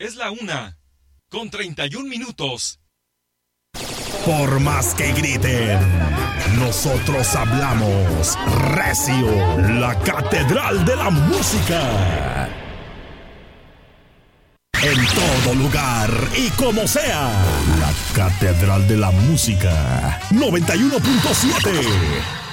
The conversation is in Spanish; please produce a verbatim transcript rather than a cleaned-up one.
Es la una, con treinta y un minutos. Por más que griten, nosotros hablamos recio, la catedral de la música. En todo lugar y como sea, la catedral de la música. noventa y uno punto siete